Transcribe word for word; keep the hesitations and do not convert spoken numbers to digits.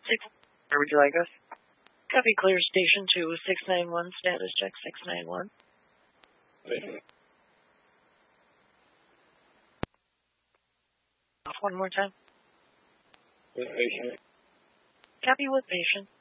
six. Where would you like us? Copy, clear station two six nine one. Status check six nine one. Off one more time. With patient. Copy with patient.